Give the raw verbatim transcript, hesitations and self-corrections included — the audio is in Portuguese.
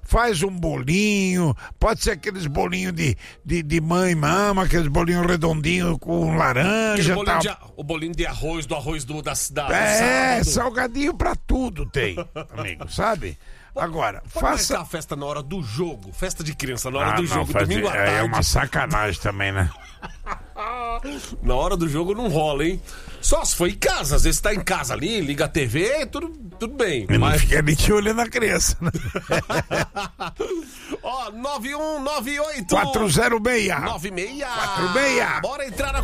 faz um bolinho, pode ser aqueles bolinhos de, de, de mãe mama, aqueles bolinhos redondinhos com laranja. Bolinho tal. de, o bolinho de arroz, do arroz do, da, da É, sábado. salgadinho pra tudo tem, amigo, sabe? Agora, Pode faça... marcar a festa na hora do jogo, festa de criança, na hora Ah, do não, jogo, faz- domingo à é, tarde. é uma sacanagem também, né? Na hora do jogo não rola, hein? Só se for em casa, às vezes tá em casa ali, liga a T V, tudo, tudo bem. E não Mas... fica ali te olhando a criança, né? Ó, nove um nove oito quatro zero seis nove seis quatro seis Bora entrar na